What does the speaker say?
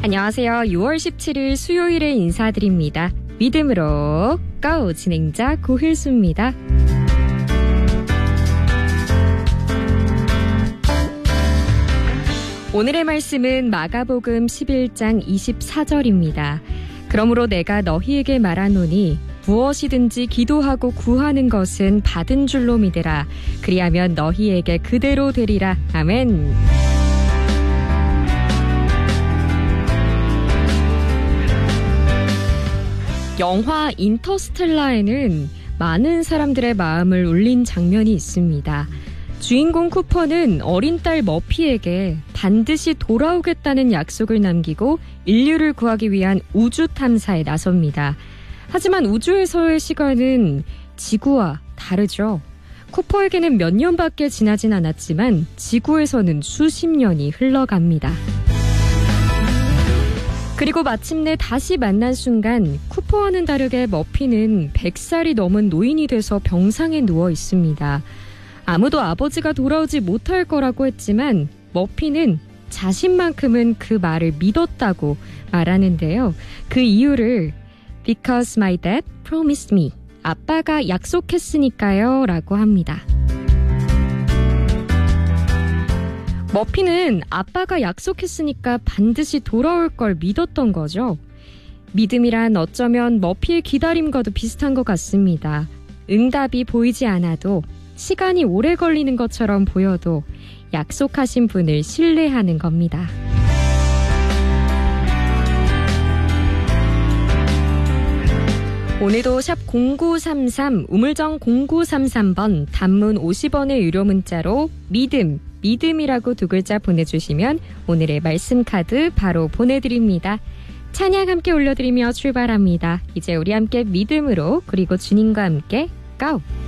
안녕하세요. 6월 17일 수요일에 인사드립니다. 믿음으로 고! 진행자 고힐수입니다. 오늘의 말씀은 마가복음 11장 24절입니다. 그러므로 내가 너희에게 말하노니 무엇이든지 기도하고 구하는 것은 받은 줄로 믿으라. 그리하면 너희에게 그대로 되리라. 아멘. 영화 인터스텔라에는 많은 사람들의 마음을 울린 장면이 있습니다. 주인공 쿠퍼는 어린 딸 머피에게 반드시 돌아오겠다는 약속을 남기고 인류를 구하기 위한 우주 탐사에 나섭니다. 하지만 우주에서의 시간은 지구와 다르죠. 쿠퍼에게는 몇 년밖에 지나진 않았지만 지구에서는 수십 년이 흘러갑니다. 그리고 마침내 다시 만난 순간 쿠퍼와는 다르게 머피는 100살이 넘은 노인이 돼서 병상에 누워 있습니다. 아무도 아버지가 돌아오지 못할 거라고 했지만 머피는 자신만큼은 그 말을 믿었다고 말하는데요. 그 이유를 Because my dad promised me. 아빠가 약속했으니까요 라고 합니다. 머피는 아빠가 약속했으니까 반드시 돌아올 걸 믿었던 거죠. 믿음이란 어쩌면 머피의 기다림과도 비슷한 것 같습니다. 응답이 보이지 않아도 시간이 오래 걸리는 것처럼 보여도 약속하신 분을 신뢰하는 겁니다. 오늘도 샵 0933 우물정 0933번 단문 50원의 유료 문자로 믿음이라고 두 글자 보내주시면 오늘의 말씀 카드 바로 보내드립니다. 찬양 함께 올려드리며 출발합니다. 이제 우리 함께 믿음으로 그리고 주님과 함께 고!